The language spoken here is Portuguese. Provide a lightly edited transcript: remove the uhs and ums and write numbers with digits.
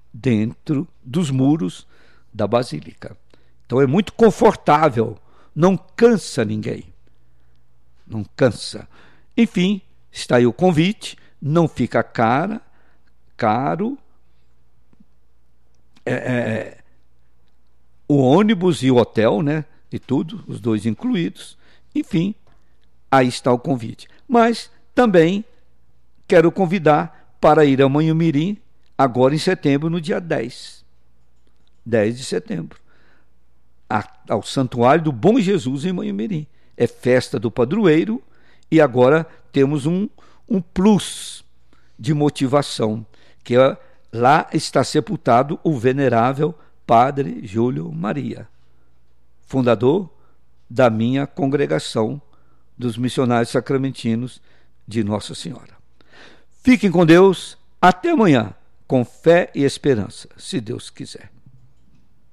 dentro dos muros da Basílica. Então é muito confortável, não cansa ninguém. Não cansa. Enfim, está aí o convite, não fica caro. O ônibus e o hotel, né? E tudo, os dois incluídos. Enfim, aí está o convite. Mas também quero convidar para ir a Manhumirim, agora em setembro, no dia 10 de setembro, ao Santuário do Bom Jesus em Manhumirim. É festa do padroeiro e agora temos um plus de motivação, que lá está sepultado o venerável Padre Júlio Maria, fundador da minha congregação dos missionários sacramentinos de Nossa Senhora. Fiquem com Deus, até amanhã, com fé e esperança, se Deus quiser.